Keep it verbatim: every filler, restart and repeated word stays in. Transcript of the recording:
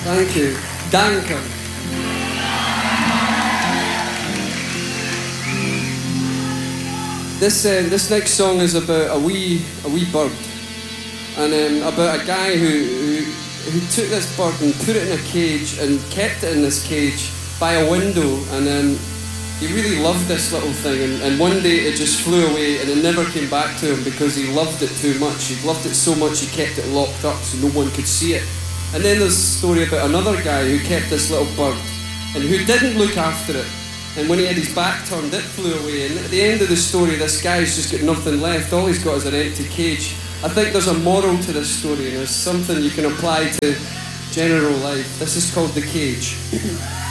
Thank you. Danke. This uh, this next song is about a wee a wee bird, and um, about a guy who, who who took this bird and put it in a cage and kept it in this cage by a window, and um, he really loved this little thing, and, and one day it just flew away and it never came back to him because he loved it too much. He loved it so much he kept it locked up so no one could see it. And then there's a story about another guy who kept this little bird and who didn't look after it. And when he had his back turned, it flew away. And at the end of the story, this guy's just got nothing left. All he's got is an empty cage. I think there's a moral to this story, and there's something you can apply to general life. This is called The Cage.